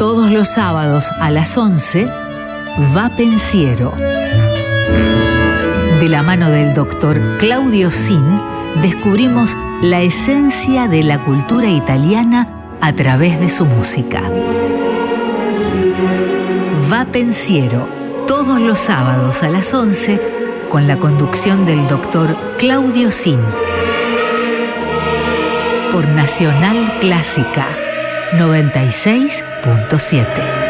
Todos los sábados a las 11, Va Pensiero. De la mano del doctor Claudio Zin, descubrimos la esencia de la cultura italiana a través de su música. Va Pensiero, todos los sábados a las 11, con la conducción del doctor Claudio Zin. Por Nacional Clásica 96.7.